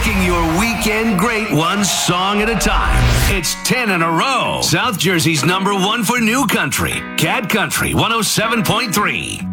Making your weekend great one song at a time. It's 10 in a row. South Jersey's #1 for new country. Cat Country 107.3.